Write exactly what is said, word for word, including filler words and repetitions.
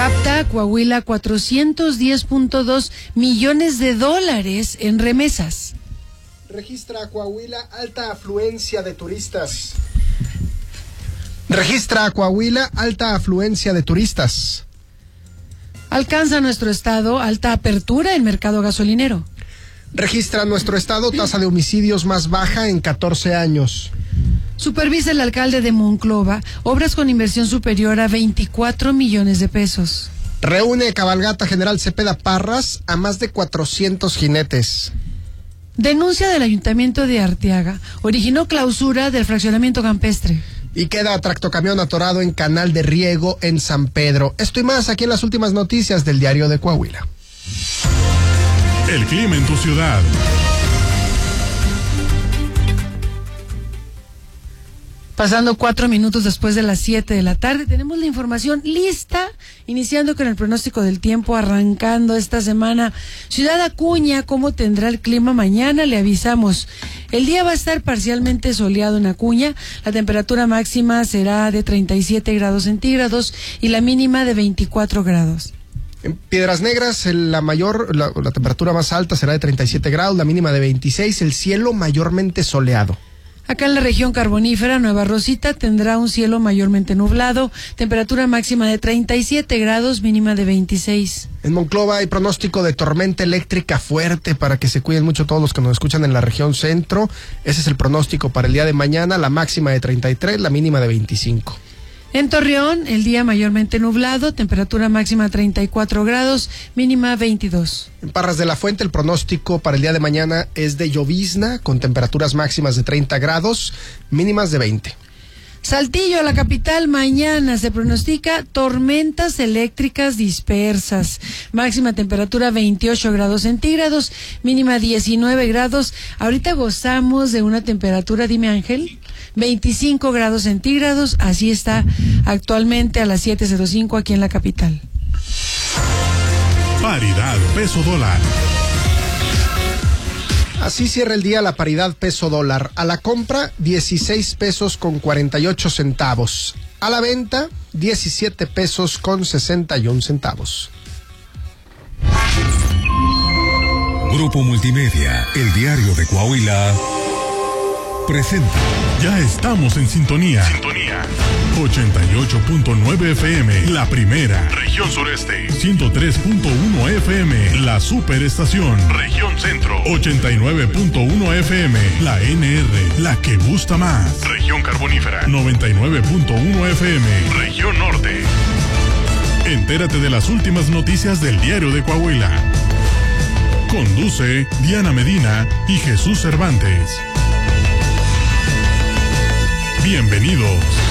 Capta Coahuila cuatrocientos diez punto dos millones de dólares en remesas. Registra Coahuila alta afluencia de turistas. Registra Coahuila alta afluencia de turistas. Alcanza nuestro estado alta apertura en mercado gasolinero. Registra nuestro estado tasa de homicidios más baja en catorce años. Supervisa el alcalde de Monclova obras con inversión superior a veinticuatro millones de pesos. Reúne cabalgata General Cepeda Parras a más de cuatrocientos jinetes. Denuncia del Ayuntamiento de Arteaga originó clausura del fraccionamiento campestre. Y queda tractocamión atorado en canal de riego en San Pedro. Esto y más aquí en las últimas noticias del Diario de Coahuila. El clima en tu ciudad. Pasando cuatro minutos después de las siete de la tarde, tenemos la información lista, iniciando con el pronóstico del tiempo, arrancando esta semana. Ciudad Acuña, ¿cómo tendrá el clima mañana? Le avisamos. El día va a estar parcialmente soleado en Acuña, la temperatura máxima será de treinta y siete grados centígrados y la mínima de veinticuatro grados. En Piedras Negras, la mayor, la, la temperatura más alta será de treinta y siete grados, la mínima de veintiséis, el cielo mayormente soleado. Acá en la región carbonífera, Nueva Rosita tendrá un cielo mayormente nublado, temperatura máxima de treinta y siete grados, mínima de veintiséis. En Monclova hay pronóstico de tormenta eléctrica fuerte para que se cuiden mucho todos los que nos escuchan en la región centro. Ese es el pronóstico para el día de mañana, la máxima de treinta y tres, la mínima de veinticinco. En Torreón, el día mayormente nublado, temperatura máxima treinta y cuatro grados, mínima veintidós. En Parras de la Fuente, el pronóstico para el día de mañana es de llovizna, con temperaturas máximas de treinta grados, mínimas de veinte. Saltillo, la capital, mañana se pronostica tormentas eléctricas dispersas. Máxima temperatura veintiocho grados centígrados, mínima diecinueve grados. Ahorita gozamos de una temperatura, dime Ángel, veinticinco grados centígrados. Así está actualmente a las siete cero cinco aquí en la capital. Paridad peso dólar. Así cierra el día la paridad peso dólar. A la compra, dieciséis pesos con cuarenta y ocho centavos. A la venta, diecisiete pesos con sesenta y un centavos. Grupo Multimedia, el Diario de Coahuila, presenta. Ya estamos en sintonía. Sintonía. ochenta y ocho punto nueve F M, la primera. Región Sureste. ciento tres punto uno F M, la superestación. Región Centro. ochenta y nueve punto uno F M, la N R, la que gusta más. Región Carbonífera. noventa y nueve punto uno F M, Región Norte. Entérate de las últimas noticias del Diario de Coahuila. Conduce Diana Medina y Jesús Cervantes. Bienvenidos.